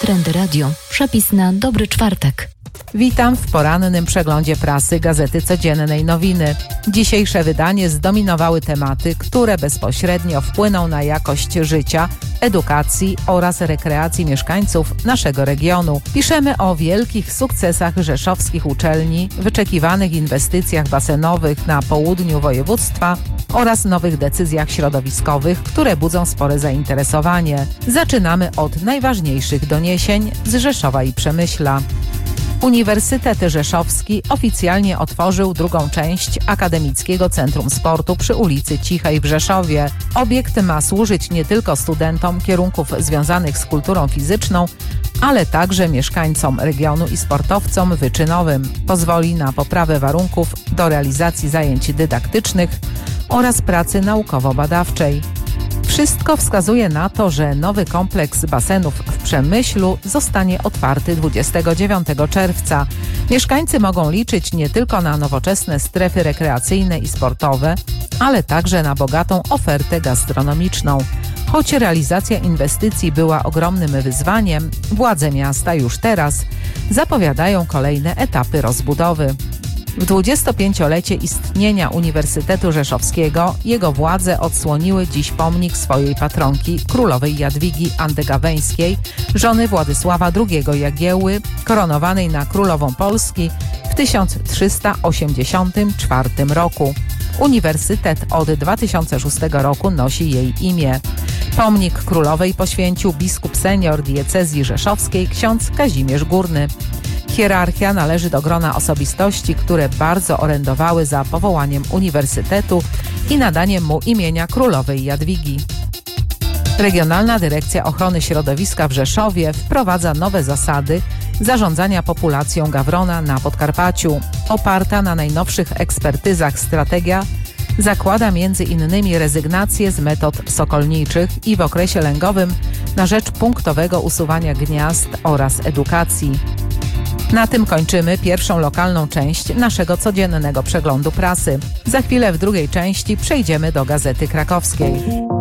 Trendy Radio. Przepis na dobry czwartek. Witam w porannym przeglądzie prasy Gazety Codziennej Nowiny. Dzisiejsze wydanie zdominowały tematy, które bezpośrednio wpłyną na jakość życia, edukacji oraz rekreacji mieszkańców naszego regionu. Piszemy o wielkich sukcesach rzeszowskich uczelni, wyczekiwanych inwestycjach basenowych na południu województwa oraz nowych decyzjach środowiskowych, które budzą spore zainteresowanie. Zaczynamy od najważniejszych doniesień z Rzeszowa i Przemyśla. Uniwersytet Rzeszowski oficjalnie otworzył drugą część Akademickiego Centrum Sportu przy ulicy Cichej w Rzeszowie. Obiekt ma służyć nie tylko studentom kierunków związanych z kulturą fizyczną, ale także mieszkańcom regionu i sportowcom wyczynowym. Pozwoli na poprawę warunków do realizacji zajęć dydaktycznych oraz pracy naukowo-badawczej. Wszystko wskazuje na to, że nowy kompleks basenów w Przemyślu zostanie otwarty 29 czerwca. Mieszkańcy mogą liczyć nie tylko na nowoczesne strefy rekreacyjne i sportowe, ale także na bogatą ofertę gastronomiczną. Choć realizacja inwestycji była ogromnym wyzwaniem, władze miasta już teraz zapowiadają kolejne etapy rozbudowy. W 25-lecie istnienia Uniwersytetu Rzeszowskiego jego władze odsłoniły dziś pomnik swojej patronki, królowej Jadwigi Andegaweńskiej, żony Władysława II Jagiełły, koronowanej na królową Polski w 1384 roku. Uniwersytet od 2006 roku nosi jej imię. Pomnik królowej poświęcił biskup senior diecezji rzeszowskiej ksiądz Kazimierz Górny. Hierarchia należy do grona osobistości, które bardzo orędowały za powołaniem uniwersytetu i nadaniem mu imienia królowej Jadwigi. Regionalna Dyrekcja Ochrony Środowiska w Rzeszowie wprowadza nowe zasady zarządzania populacją gawrona na Podkarpaciu. Oparta na najnowszych ekspertyzach strategia zakłada m.in. rezygnację z metod sokolniczych i w okresie lęgowym na rzecz punktowego usuwania gniazd oraz edukacji. Na tym kończymy pierwszą lokalną część naszego codziennego przeglądu prasy. Za chwilę w drugiej części przejdziemy do Gazety Krakowskiej.